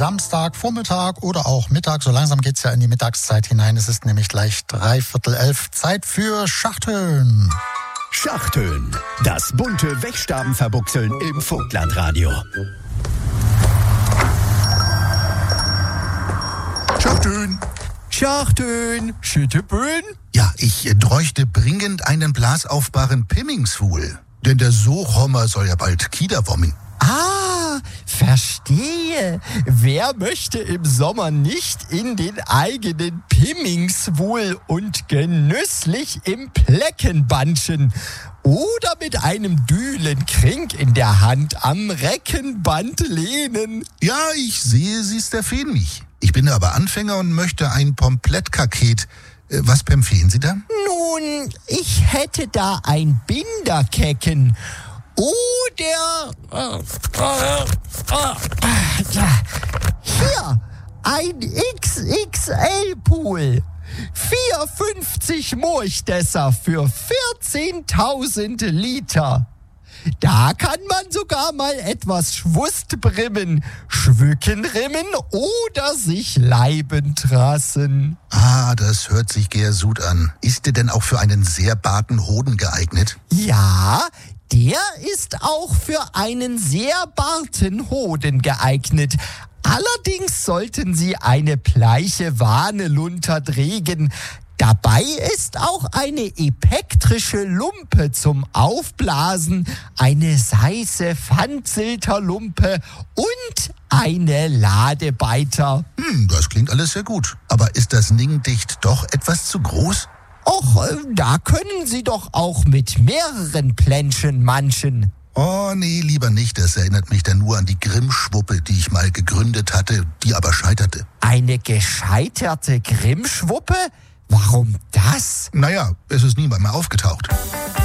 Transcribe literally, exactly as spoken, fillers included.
Samstagvormittag oder auch Mittag. So langsam geht's ja in die Mittagszeit hinein. Es ist nämlich gleich dreiviertel elf. Zeit für Schachteln. Schachteln. Das bunte Wegstabenverbuchseln im Vogtlandradio. Schachteln. Schachteln. Schütteböen. Ja, ich äh, bräuchte dringend einen blasaufbaren Pimmingswul. Denn der Sochhommer soll ja bald Kieder wommen. Ah, verstehe. Wer möchte im Sommer nicht in den eigenen Pimmingswul und genüsslich im Plecken banschen oder mit einem Dülenkrink in der Hand am Reckenband lehnen? Ja, ich sehe, Sie staffieren mich. Ich bin aber Anfänger und möchte ein Pomplett-Kaket. Äh, Was empfehlen Sie da? Nun, ich hätte da ein Binderkecken. Oder äh, äh, äh, hier ein X X L-Pool. vierhundertfünfzig Morchdesser für vierzehntausend Liter. Da kann man sogar mal etwas Schwust brimmen, schwücken rimmen oder sich leiben trassen. Ah, das hört sich gersud an. Ist der denn auch für einen sehr barten Hoden geeignet? Ja, der ist auch für einen sehr barten Hoden geeignet. Allerdings sollten Sie eine bleiche Wanelunter trägen. Dabei ist auch eine epektrische Lumpe zum Aufblasen, eine Seiße Pfandsilterlumpe und eine Ladebeiter. Hm, das klingt alles sehr gut. Aber ist das Ningdicht doch etwas zu groß? Och, da können Sie doch auch mit mehreren Plänchen manchen. Oh, nee, lieber nicht. Das erinnert mich dann nur an die Grimm-Schwuppe, die ich mal gegründet hatte, die aber scheiterte. Eine gescheiterte Grimm-Schwuppe? Warum das? Naja, es ist niemand mehr aufgetaucht.